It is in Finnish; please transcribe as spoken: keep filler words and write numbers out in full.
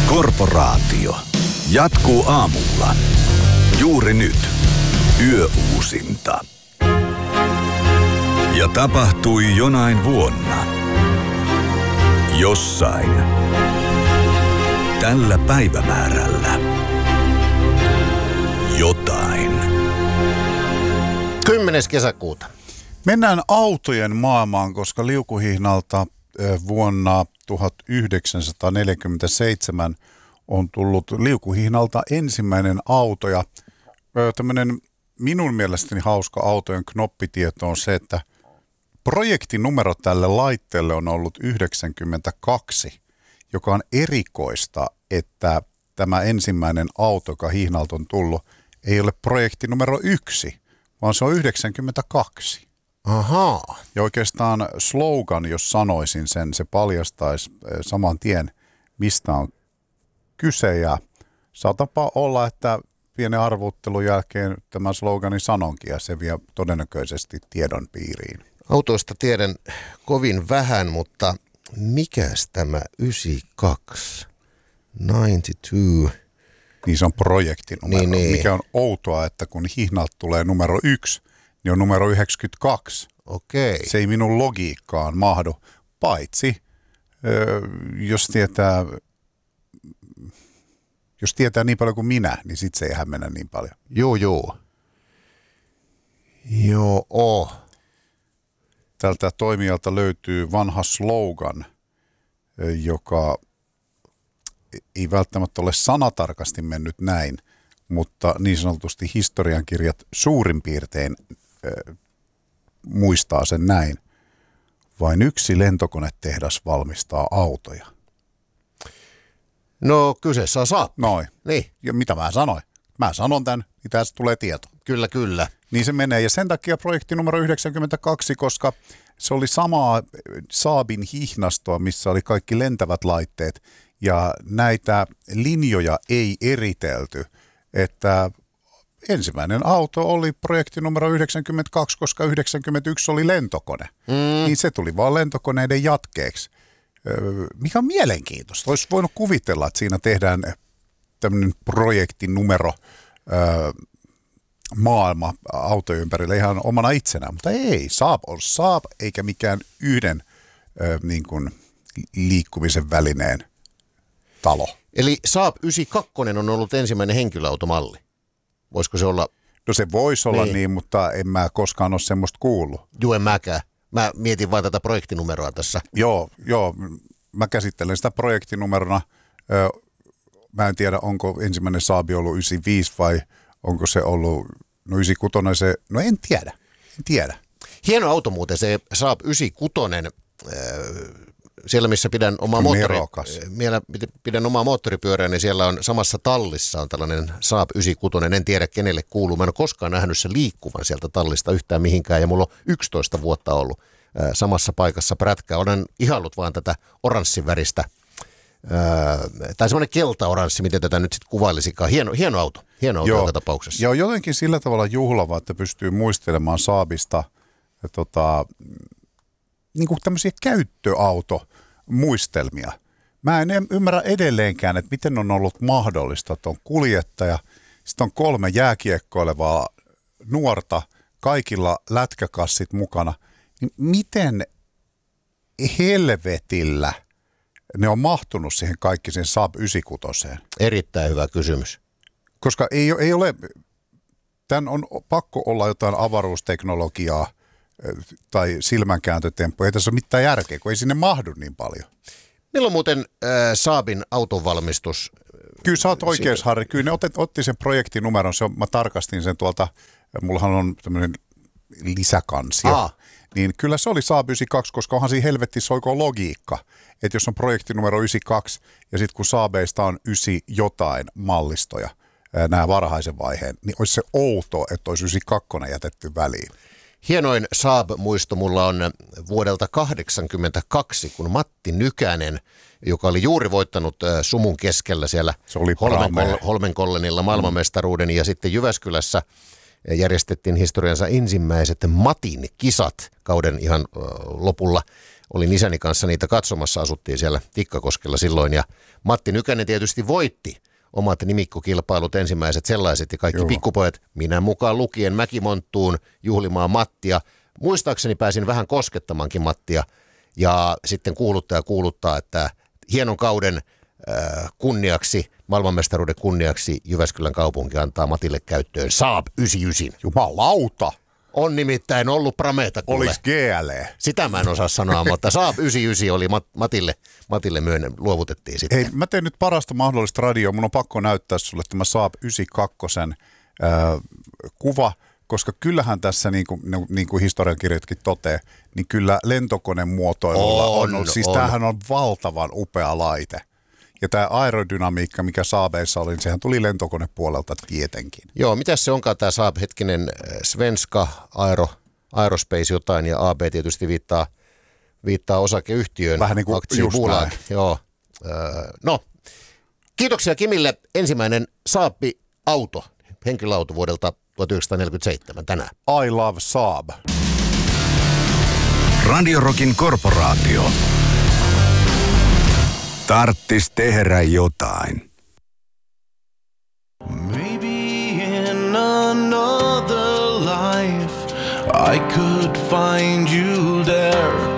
Korporaatio jatkuu aamulla. Juuri nyt. Yöuusinta. Ja tapahtui jonain vuonna. Jossain. Tällä päivämäärällä. Jotain. kymmenes kesäkuuta. Mennään autojen maailmaan, koska liukuhihnalta vuonna tuhatyhdeksänsataaneljäkymmentäseitsemän on tullut liukuhihnalta ensimmäinen auto. Ja tämmöinen minun mielestäni hauska autojen knoppitieto on se, että projektinumero tälle laitteelle on ollut yhdeksänkymmentäkaksi, joka on erikoista, että tämä ensimmäinen auto, joka hihnalta on tullut, ei ole projekti numero yksi, vaan se on yhdeksänkymmentäkaksi. Ahaa. Ja oikeastaan slogan, jos sanoisin sen, se paljastaisi saman tien, mistä on kyse. Ja saatapa olla, että pienen arvuttelun jälkeen tämän sloganin sanonkin, ja se vie todennäköisesti tiedon piiriin. Autoista tiedän kovin vähän, mutta mikäs tämä yhdeksänkymmentäkaksi? yhdeksänkymmentäkaksi. Niin se on projektinumero. Niin, niin. Mikä on outoa, että kun hihnalta tulee numero yksi, niin on numero yhdeksänkymmentäkaksi. Okei. Se ei minun logiikkaan mahdu, paitsi jos tietää, jos tietää niin paljon kuin minä, niin sit se ei hämmennä niin paljon. Joo, joo. Joo. Tältä toimijalta löytyy vanha slogan, joka ei välttämättä ole sanatarkasti mennyt näin, mutta niin sanotusti historiankirjat suurin piirtein äh, muistaa sen näin. Vain yksi lentokonetehdas valmistaa autoja. No kyseessä on Saab. Noin. Niin. Ja mitä mä sanoin? Mä sanon tämän, niin tästä tulee tieto. Kyllä, kyllä. Niin se menee. Ja sen takia projekti numero yhdeksänkymmentäkaksi, koska se oli samaa Saabin hihnastoa, missä oli kaikki lentävät laitteet. Ja näitä linjoja ei eritelty, että ensimmäinen auto oli projekti numero yhdeksänkymmentäkaksi, koska yhdeksänkymmentäyksi oli lentokone. Mm. Niin se tuli vaan lentokoneiden jatkeeksi, mikä on mielenkiintoista. Olisi voinut kuvitella, että siinä tehdään tämmöinen projektinumero maailma autojen ympärillä ihan omana itsenään, mutta ei, Saab on Saab eikä mikään yhden niin kuin liikkumisen välineen talo. Eli Saab yhdeksänkymmentäkaksi on ollut ensimmäinen henkilöautomalli. Voisiko se olla? No se voisi olla niin, niin mutta en mä koskaan ole semmoista kuullut. Juu, en mäkään. Mä mietin vain tätä projektinumeroa tässä. Joo, joo. Mä käsittelen sitä projektinumerona. Mä en tiedä, onko ensimmäinen Saab ollut yhdeksänkymmentäviisi vai onko se ollut, no yhdeksänkymmentäkuusi se, no en tiedä, en tiedä. Hieno auto muuten se Saab yhdeksänkymmentäkuusi. Siellä, missä pidän omaa, moottori, pidän omaa moottoripyörää, niin siellä on samassa tallissa on tällainen Saab yhdeksänkymmentäkuusi. En tiedä, kenelle kuuluu. Mä en ole koskaan nähnyt sen liikkuvan sieltä tallista yhtään mihinkään, ja mulla on yksitoista vuotta ollut äh, samassa paikassa prätkää. Olen ihaillut vaan tätä oranssiväristä, äh, tai semmoinen kelta-oranssi, miten tätä nyt sitten kuvailisikaan. Hieno, hieno auto, hieno auto joka tapauksessa. Joo, jotenkin sillä tavalla juhlava, että pystyy muistelemaan Saabista ja tota... niin kuin tämmöisiä käyttöautomuistelmia. Mä en ymmärrä edelleenkään, että miten on ollut mahdollista, että on kuljettaja, sitten on kolme jääkiekkoilevaa nuorta, kaikilla lätkäkassit mukana. Niin miten helvetillä ne on mahtunut siihen kaikki sen Saab yhdeksänkymmentäkuusi? Erittäin hyvä kysymys. Koska ei, ei ole, tämän on pakko olla jotain avaruusteknologiaa, tai silmänkääntötemppu. Ei tässä ole mitään järkeä, kun ei sinne mahdu niin paljon. Milloin muuten äh, Saabin autonvalmistus? Kyllä sä oot oikeassa, Harri. Kyllä ne otti, otti sen projektinumeron. Se on, mä tarkastin sen tuolta, mullahan on tämmöinen lisäkansio. Aa. Niin kyllä se oli Saab yhdeksänkymmentäkaksi, koska onhan siinä helvetti soiko logiikka. Että jos on projektinumero yhdeksänkymmentäkaksi ja sitten kun Saabeista on yhdeksän jotain mallistoja, nämä varhaisen vaiheen, niin olisi se outo, että olisi yhdeksänkymmentäkaksi jätetty väliin. Hienoin Saab-muisto mulla on vuodelta kahdeksankymmentäkaksi, kun Matti Nykänen, joka oli juuri voittanut sumun keskellä siellä Holmenkoll- Holmenkollenilla maailmanmestaruuden, ja sitten Jyväskylässä järjestettiin historiansa ensimmäiset Matin kisat kauden ihan lopulla. olin isäni kanssa niitä katsomassa, asuttiin siellä Tikkakoskella silloin ja Matti Nykänen tietysti voitti omat nimikkokilpailut, ensimmäiset sellaiset ja kaikki Joo. pikkupojat, minä mukaan lukien Mäkimonttuun juhlimaan Mattia. Muistaakseni pääsin vähän koskettamankin Mattia ja sitten kuuluttaa ja kuuluttaa, että hienon kauden äh, kunniaksi, maailmanmestaruuden kunniaksi Jyväskylän kaupunki antaa Matille käyttöön Saab yhdeksänkymmentäyhdeksän. Jumalauta! On nimittäin ollut Prameeta kuule. Olis G L E? Sitä mä en osaa sanoa, mutta Saab yhdeksänkymmentäyhdeksän oli Mat- Matille, Matille myönnä, luovutettiin sitten. Hei, mä teen nyt parasta mahdollista radioa. Mun on pakko näyttää sulle tämä Saab yhdeksänkymmentäkaksi äh, kuva, koska kyllähän tässä, niin kuin, niin kuin historiankirjatkin toteaa, niin kyllä lentokoneen muotoilulla on, on siis on. Tämähän on valtavan upea laite. Ja tämä aerodynamiikka, mikä Saabeissa oli, niin sehän tuli lentokonepuolelta tietenkin. Joo, mitäs se onkaan tämä Saab, hetkinen, Svenska Aero, Aerospace jotain, ja A B tietysti viittaa, viittaa osakeyhtiöön. Vähän niin kuin just näin. Joo. No, kiitoksia Kimille. Ensimmäinen Saab-auto, henkilöauto vuodelta tuhatyhdeksänsataaneljäkymmentäseitsemän tänään. I love Saab. Radio Rockin korporaatio. Tarttis tehdä jotain. Maybe in another life I could find you there.